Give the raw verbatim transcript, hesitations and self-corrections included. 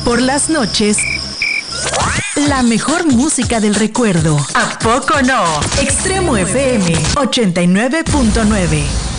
Por las noches, la mejor música del recuerdo. ¿A poco no? Extremo F M ochenta y nueve punto nueve.